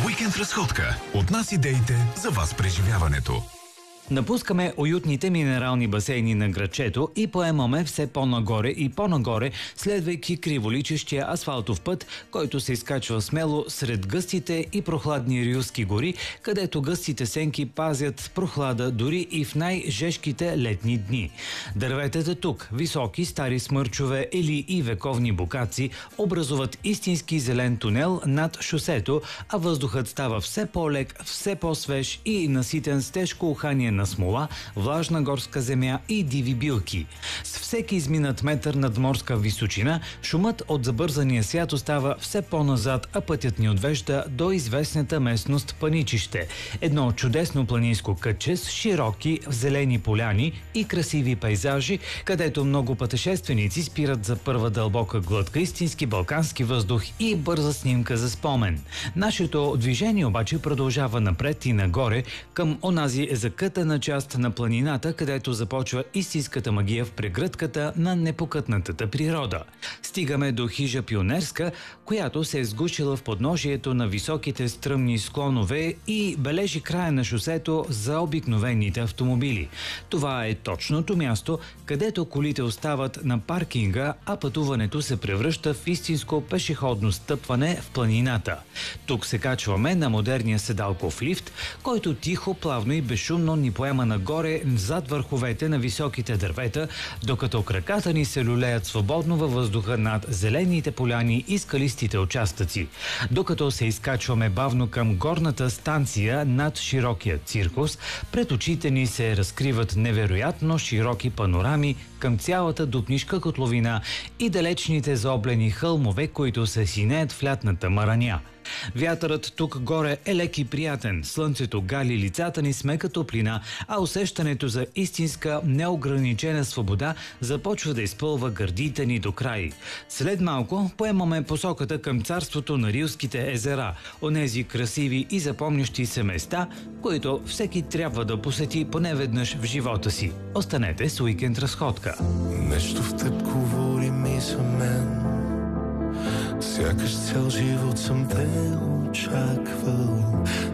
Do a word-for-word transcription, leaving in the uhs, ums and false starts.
Уикенд разходка. От нас идеите за вас преживяването. Напускаме уютните минерални басейни на градчето и поемаме все по-нагоре и по-нагоре, следвайки криволичещия асфалтов път, който се изкачва смело сред гъстите и прохладни рилски гори, където гъстите сенки пазят прохлада дори и в най-жешките летни дни. Дърветата тук, високи стари смърчове или и вековни букаци, образуват истински зелен тунел над шосето, а въздухът става все по-лек, все по-свеж и наситен с тежко ухание на смола, влажна горска земя и диви билки. С всеки изминат метър надморска височина, шумът от забързания свят остава все по-назад, а пътят ни отвежда до известната местност Паничище. Едно чудесно планинско кътче с широки зелени поляни и красиви пейзажи, където много пътешественици спират за първа дълбока глътка, истински балкански въздух и бърза снимка за спомен. Нашето движение обаче продължава напред и нагоре към онази закътана част на планината, където започва истинската магия в прегръдката на непокътнатата природа. Стигаме до хижа Пионерска, която се е сгушила в подножието на високите стръмни склонове и бележи края на шосето за обикновените автомобили. Това е точното място, където колите остават на паркинга, а пътуването се превръща в истинско пешеходно стъпване в планината. Тук се качваме на модерния седалков лифт, който тихо, плавно и безшумно ни поема нагоре зад върховете на високите дървета, докато краката ни се люлеят свободно във въздуха над зелените поляни и скалистите участъци. Докато се изкачваме бавно към горната станция над широкия циркус, пред очите ни се разкриват невероятно широки панорами към цялата Дупнишка котловина и далечните заоблени хълмове, които се синеят в лятната мараня. Вятърът тук горе е лек и приятен, слънцето гали лицата ни с мека топлина, а усещането за истинска неограничена свобода започва да изпълва гърдите ни до край. След малко поемаме посоката към царството на Рилските езера, онези красиви и запомнящи се места, които всеки трябва да посети поне веднъж в живота си. Останете с Уикенд разходка. Нещо в теб говори ми за мен, сякаш цял живот съм те очаквал.